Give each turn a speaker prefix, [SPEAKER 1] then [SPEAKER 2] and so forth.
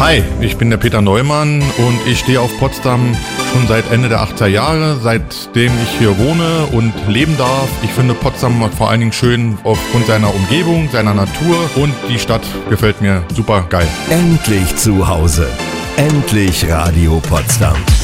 [SPEAKER 1] Hi, ich bin der Peter Neumann und ich stehe auf Potsdam schon seit Ende der 80er Jahre, seitdem ich hier wohne und leben darf. Ich finde Potsdam vor allen Dingen schön aufgrund seiner Umgebung, seiner Natur und die Stadt gefällt mir super geil.
[SPEAKER 2] Endlich zu Hause. Endlich Radio Potsdam.